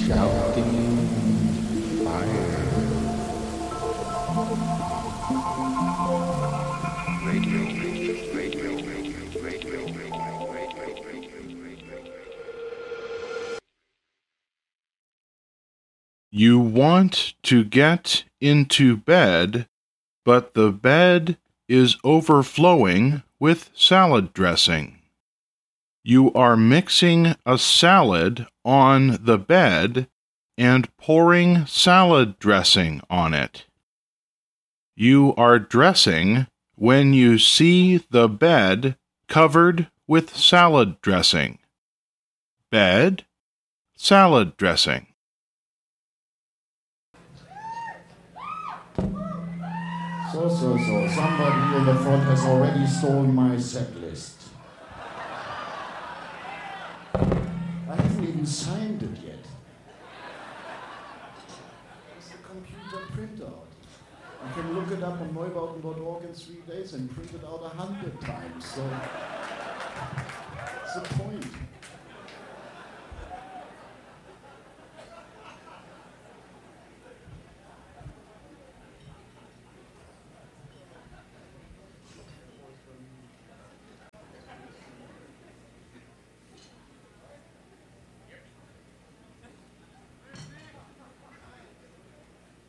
Shouting fire. You want to get into bed, but the bed is overflowing with salad dressing. You are mixing a salad on the bed and pouring salad dressing on it. You are dressing when you see the bed covered with salad dressing. Bed, salad dressing. So. Somebody in the front has already stolen my set list. I haven't even signed it yet. It's the computer printout. You can look it up on neubauten.org in 3 days and print it out 100 times. So, that's the point.